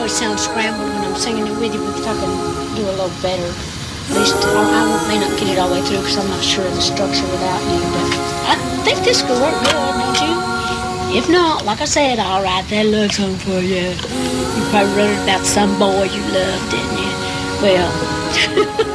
always sound scrambled when I'm singing it with you, but if I can do a little better, at least may not get it all the way through because I'm not sure of the structure without you, but I think this could work good, don't you? If not, like I said, I'll write that love song for you. You probably wrote it about some boy you loved, didn't you? Well,